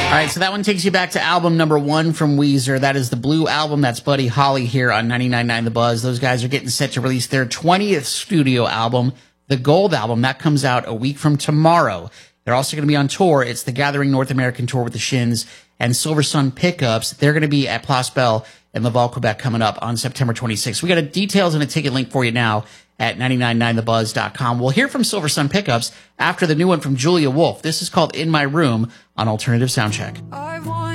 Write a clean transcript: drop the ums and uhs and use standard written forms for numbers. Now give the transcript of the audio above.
All right, so that one takes you back to album number 1 from Weezer. That is the Blue Album. That's Buddy Holly here on 99.9 The Buzz. Those guys are getting set to release their 20th studio album, the Gold Album. That comes out a week from tomorrow. They're also going to be on tour. It's the Gathering North American Tour with the Shins and Silver Sun Pickups. They're going to be at Place Belle in Laval, Quebec coming up on September 26th. We got details and a ticket link for you now at 999thebuzz.com. We'll hear from Silver Sun Pickups after the new one from Julia Wolf. This is called In My Room on Alternative Soundcheck.